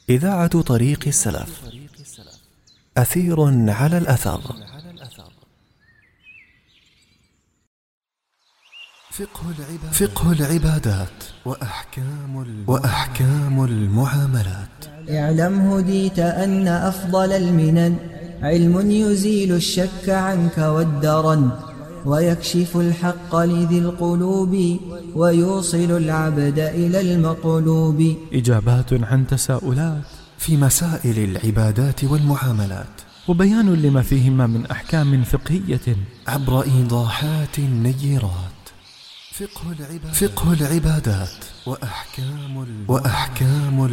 إذاعة طريق السلف. أثير على الأثر. فقه العبادات وأحكام المعاملات. اعلم هديت أن أفضل المنن علم يزيل الشك عنك والدرن، ويكشف الحق لذي القلوب، ويوصل العبد إلى المطلوب. إجابات عن تساؤلات في مسائل العبادات والمعاملات، وبيان لما فيهما من أحكام فقهية عبر إيضاحات نيرات. فقه العبادات وأحكام